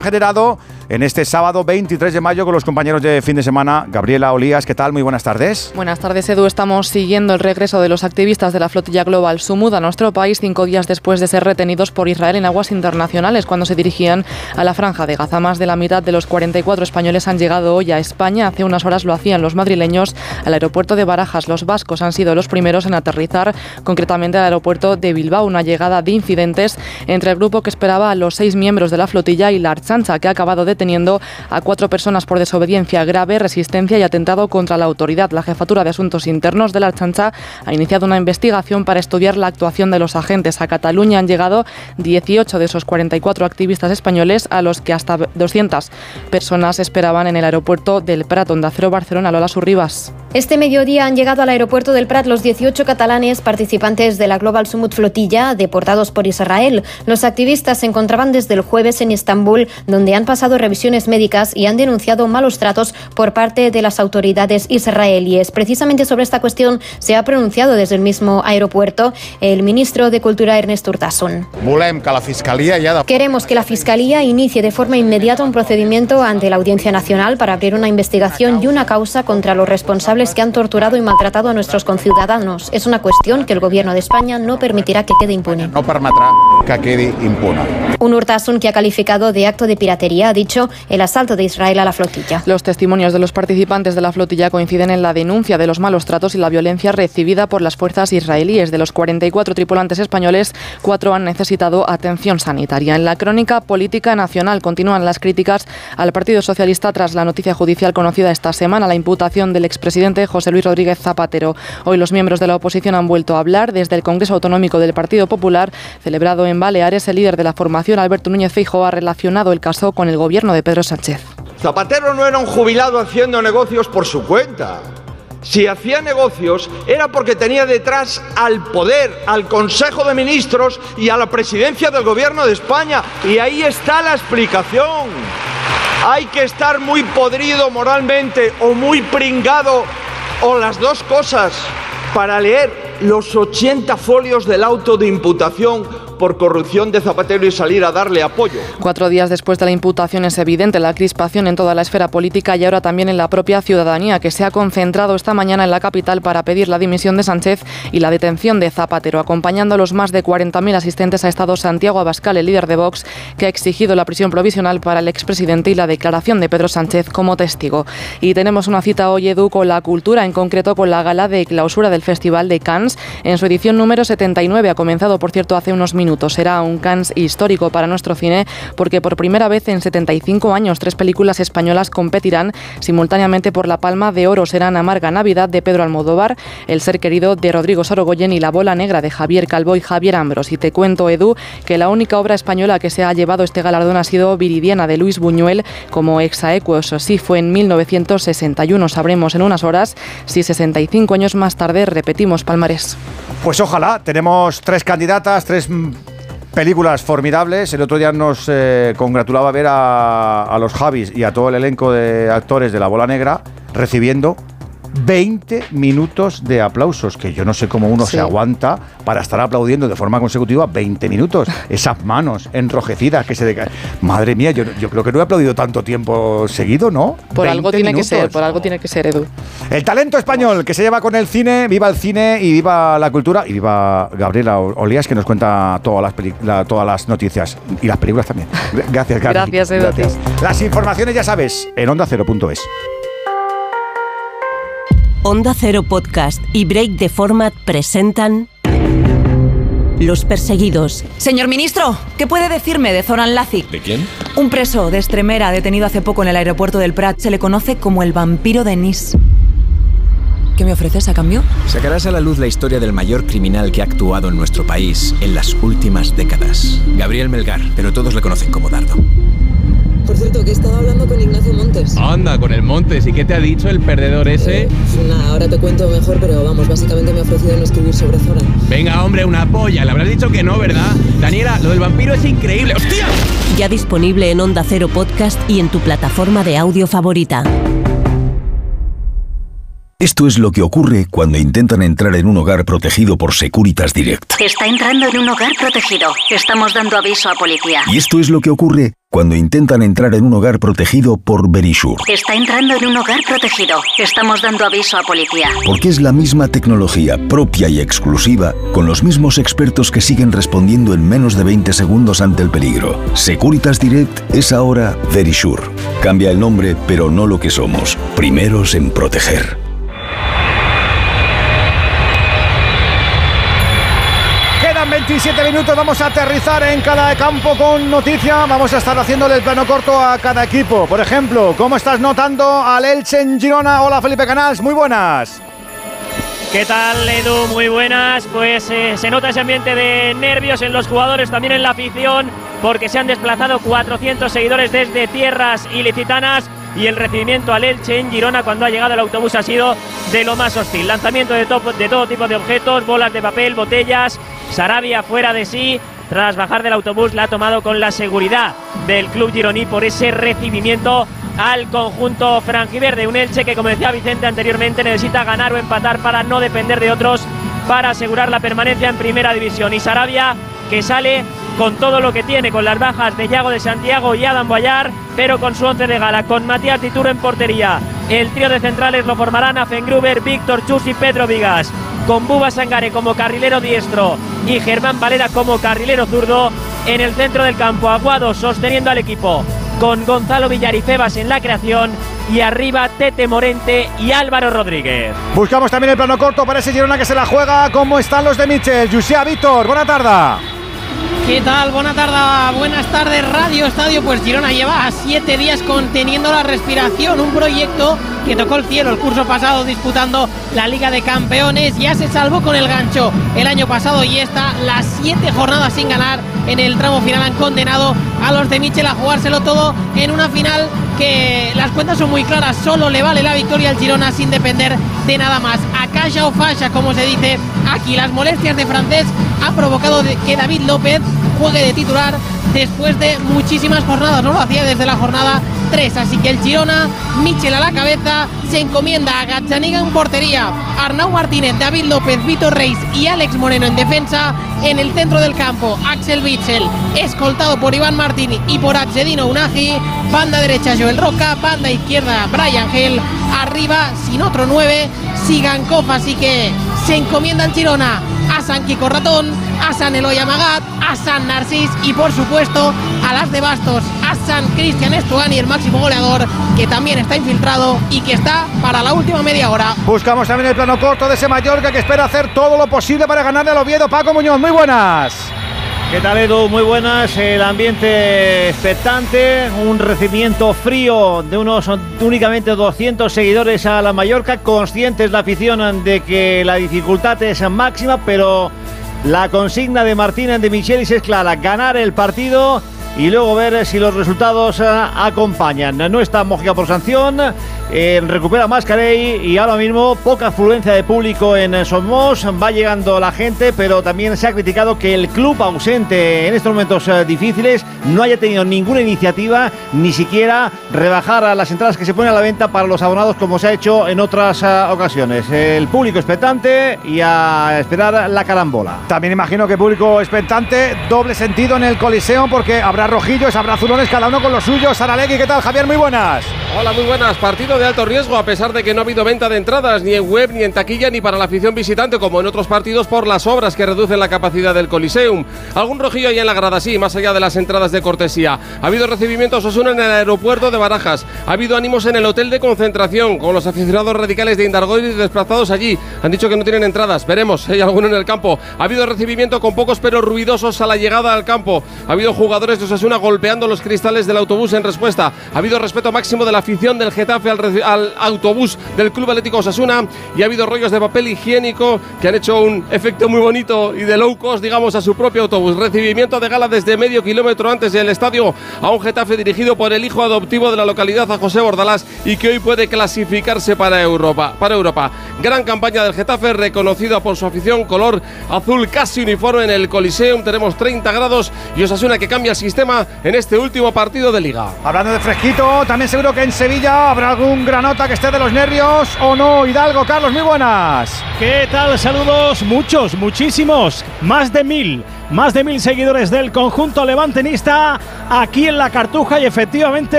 generado en este sábado 23 de mayo con los compañeros de fin de semana. Gabriela Olías, ¿qué tal? Muy buenas tardes. Buenas tardes, Edu. Estamos siguiendo el regreso de los activistas de la flotilla Global Sumud a nuestro país 5 días después de ser retenidos por Israel en aguas internacionales cuando se dirigían a la Franja de Gaza. Más de la mitad de los 44 españoles han llegado hoy a España. Hace unas horas lo hacían los madrileños al aeropuerto de Barajas. Los vascos han sido los primeros en aterrizar, concretamente al aeropuerto de Bilbao. Una llegada de incidentes entre el grupo que esperaba a los 6 miembros de la flotilla y la Ertzaintza, que ha acabado deteniendo a 4 personas por desobediencia grave, resistencia y atentado contra la autoridad. La Jefatura de Asuntos Internos de la Ertzaintza ha iniciado una investigación para estudiar la actuación de los agentes. A Cataluña han llegado 18 de esos 44 activistas españoles, a los que hasta 200 personas esperaban en el aeropuerto del Prat. Onda Cero Barcelona, Lola Surribas. Este mediodía han llegado al aeropuerto del Prat los 18 catalanes participantes de la Global Sumud flotilla deportados por Israel. Los activistas se encontraban desde el jueves en Estambul, donde han pasado revisiones médicas y han denunciado malos tratos por parte de las autoridades israelíes. Precisamente sobre esta cuestión se ha pronunciado desde el mismo aeropuerto el ministro de Cultura, Ernest Urtasun. Queremos que la Fiscalía inicie de forma inmediata un procedimiento ante la Audiencia Nacional para abrir una investigación y una causa contra los responsables que han torturado y maltratado a nuestros conciudadanos. Es una cuestión que el Gobierno de España no permitirá que quede impune. No permetrà que quedi impune. Un Urtasun que ha calificado de acto de piratería, ha dicho, el asalto de Israel a la flotilla. Los testimonios de los participantes de la flotilla coinciden en la denuncia de los malos tratos y la violencia recibida por las fuerzas israelíes. De los 44 tripulantes españoles, 4 han necesitado atención sanitaria. En la crónica política nacional continúan las críticas al Partido Socialista tras la noticia judicial conocida esta semana, la imputación del expresidente José Luis Rodríguez Zapatero. Hoy los miembros de la oposición han vuelto a hablar. Desde el Congreso Autonómico del Partido Popular, celebrado en Baleares, el líder de la formación, Alberto Núñez Feijóo, ha relacionado el caso con el gobierno de Pedro Sánchez. Zapatero no era un jubilado haciendo negocios por su cuenta. Si hacía negocios era porque tenía detrás al poder, al Consejo de Ministros y a la presidencia del Gobierno de España. Y ahí está la explicación. Hay que estar muy podrido moralmente o muy pringado o las dos cosas para leer los 80 folios del auto de imputación por corrupción de Zapatero y salir a darle apoyo. 4 días después de la imputación es evidente la crispación en toda la esfera política y ahora también en la propia ciudadanía, que se ha concentrado esta mañana en la capital para pedir la dimisión de Sánchez y la detención de Zapatero. Acompañando a los más de 40.000 asistentes ha estado Santiago Abascal, el líder de Vox, que ha exigido la prisión provisional para el expresidente y la declaración de Pedro Sánchez como testigo. Y tenemos una cita hoy, Edu, con la cultura, en concreto con la gala de clausura del Festival de Cannes en su edición número 79. Ha comenzado, por cierto, hace unos minutos. Será un Cannes histórico para nuestro cine porque por primera vez en 75 años 3 películas españolas competirán simultáneamente por la Palma de Oro. Serán Amarga Navidad de Pedro Almodóvar, El ser querido de Rodrigo Sorogoyen y La bola negra de Javier Calvo y Javier Ambros. Y te cuento, Edu, que la única obra española que se ha llevado este galardón ha sido Viridiana de Luis Buñuel como exaequos. Sí, fue en 1961. Sabremos en unas horas si 65 años más tarde repetimos palmarés. Pues ojalá. Tenemos 3 candidatas, 3 películas formidables. El otro día nos congratulaba ver a los Javis y a todo el elenco de actores de La bola negra recibiendo 20 minutos de aplausos, que yo no sé cómo uno se aguanta para estar aplaudiendo de forma consecutiva 20 minutos. Esas manos enrojecidas que se decaen. Madre mía, yo creo que no he aplaudido tanto tiempo seguido, ¿no? Por algo tiene que ser, Edu. El talento español que se lleva con el cine. Viva el cine y viva la cultura. Y viva Gabriela Olías, que nos cuenta todas las noticias. Y las películas también. Gracias, Gabriela. Gracias, Edu. Gracias. Las informaciones ya sabes, en ondacero.es. Onda Cero Podcast y Break the Format presentan Los Perseguidos. Señor ministro, ¿qué puede decirme de Zoran Lazic? ¿De quién? Un preso de Extremera detenido hace poco en el aeropuerto del Prat. Se le conoce como el vampiro de Nice. ¿Qué me ofreces a cambio? Sacarás a la luz la historia del mayor criminal que ha actuado en nuestro país en las últimas décadas. Gabriel Melgar, pero todos le conocen como Dardo. Por cierto, que he estado hablando con Ignacio Montes. Anda, con el Montes. ¿Y qué te ha dicho el perdedor ese? Ahora te cuento mejor, pero vamos, básicamente me ha ofrecido no escribir sobre Zoran. Venga, hombre, una polla. Le habrás dicho que no, ¿verdad? Daniela, lo del vampiro es increíble. ¡Hostia! Ya disponible en Onda Cero Podcast y en tu plataforma de audio favorita. Esto es lo que ocurre cuando intentan entrar en un hogar protegido por Securitas Direct. Está entrando en un hogar protegido. Estamos dando aviso a policía. Y esto es lo que ocurre cuando intentan entrar en un hogar protegido por Verisure. Está entrando en un hogar protegido. Estamos dando aviso a policía. Porque es la misma tecnología propia y exclusiva, con los mismos expertos que siguen respondiendo en menos de 20 segundos ante el peligro. Securitas Direct es ahora Verisure. Cambia el nombre, pero no lo que somos. Primeros en proteger. Quedan 27 minutos, vamos a aterrizar en cada campo con noticia. Vamos a estar haciéndole el plano corto a cada equipo. Por ejemplo, ¿cómo estás notando al Elche en Girona? Hola, Felipe Canals, muy buenas. ¿Qué tal, Edu? Muy buenas. Pues se nota ese ambiente de nervios en los jugadores, también en la afición, porque se han desplazado 400 seguidores desde tierras ilicitanas y el recibimiento al Elche en Girona cuando ha llegado el autobús ha sido de lo más hostil. Lanzamiento de todo tipo de objetos, bolas de papel, botellas. Sarabia fuera de sí, tras bajar del autobús la ha tomado con la seguridad del club gironí por ese recibimiento al conjunto franjiverde. Un Elche que, como decía Vicente anteriormente, necesita ganar o empatar para no depender de otros, para asegurar la permanencia en primera división. Y Sarabia, que sale con todo lo que tiene, con las bajas de Yago de Santiago y Adam Boyar, pero con su once de gala, con Matías Dituro en portería. El trío de centrales lo formarán Afengruber, Víctor Chus y Pedro Vigas, con Buba Sangare como carrilero diestro y Germán Valera como carrilero zurdo. En el centro del campo, Aguado sosteniendo al equipo, con Gonzalo Villar y Febas en la creación, y arriba Tete Morente y Álvaro Rodríguez. Buscamos también el plano corto para ese Girona que se la juega. ¿Cómo están los de Michel? José Víctor, buena tarde. ¿Qué tal? Buenas tardes, Radio Estadio. Pues Girona lleva 7 días conteniendo la respiración, un proyecto que tocó el cielo el curso pasado disputando la Liga de Campeones. Ya se salvó con el gancho el año pasado y las 7 jornadas sin ganar en el tramo final han condenado a los de Michel a jugárselo todo en una final que las cuentas son muy claras. Solo le vale la victoria al Girona sin depender de nada más. A calla o falla, como se dice aquí. Las molestias de Francés han provocado que David López juegue de titular después de muchísimas jornadas. No lo hacía desde la jornada 3, así que el Girona, Michel a la cabeza, se encomienda a Gazzaniga en portería, Arnau Martínez, David López, Vitor Reis y Alex Moreno en defensa. En el centro del campo, Axel Witsel, escoltado por Iván Martín y por Adjedino Unagi. Banda derecha, Joel Roca. Banda izquierda, Brian Gel. Arriba, sin otro 9, Sigankov. Así que se encomienda el Girona a San Quico Ratón, a San Eloy Amagat, a San Narcís y por supuesto a las de Bastos, a San Cristian Estuani, el máximo goleador, que también está infiltrado y que está para la última media hora. Buscamos también el plano corto de ese Mallorca que espera hacer todo lo posible para ganarle al Oviedo. Paco Muñoz, muy buenas. ¿Qué tal, Edu? Muy buenas. El ambiente expectante, un recibimiento frío de unos únicamente 200 seguidores a la Mallorca, conscientes la afición de que la dificultad es máxima, pero la consigna de Martínez de Michelis es clara: ganar el partido y luego ver si los resultados acompañan. No está Mojica por sanción, recupera Mascarell y ahora mismo poca afluencia de público en Somos. Va llegando la gente, pero también se ha criticado que el club, ausente en estos momentos difíciles, no haya tenido ninguna iniciativa, ni siquiera rebajar a las entradas que se ponen a la venta para los abonados como se ha hecho en otras ocasiones. El público expectante y a esperar la carambola. También imagino que público expectante, doble sentido en el Coliseo, porque habrá rojillos, habrá azulones, cada uno con los suyos. Saralegui, ¿qué tal, Javier? Muy buenas. Hola, muy buenas. Partido de alto riesgo, a pesar de que no ha habido venta de entradas ni en web, ni en taquilla, ni para la afición visitante, como en otros partidos, por las obras que reducen la capacidad del Coliseum. Algún rojillo hay en la grada, sí, más allá de las entradas de cortesía. Ha habido recibimientos Osasuna en el aeropuerto de Barajas. Ha habido ánimos en el hotel de concentración, con los aficionados radicales de Indargoy desplazados allí. Han dicho que no tienen entradas. Veremos si hay alguno en el campo. Ha habido recibimiento con pocos pero ruidosos a la llegada al campo. Ha habido jugadores de Osasuna golpeando los cristales del autobús en respuesta. Ha habido respeto máximo de la afición del Getafe al autobús del Club Atlético Osasuna, y ha habido rollos de papel higiénico que han hecho un efecto muy bonito y de low cost, digamos, a su propio autobús. Recibimiento de gala desde medio kilómetro antes del estadio a un Getafe dirigido por el hijo adoptivo de la localidad, a José Bordalás, y que hoy puede clasificarse para Europa. Gran campaña del Getafe, reconocida por su afición, color azul casi uniforme en el Coliseum. Tenemos 30 grados y Osasuna que cambia el sistema en este último partido de Liga. Hablando de fresquito, también seguro que en Sevilla habrá algún granota que esté de los nervios, ¿o no? Hidalgo, Carlos, muy buenas. ¿Qué tal? Saludos, muchísimos, más de 1000. más de 1000 seguidores del conjunto levantinista aquí en la Cartuja y efectivamente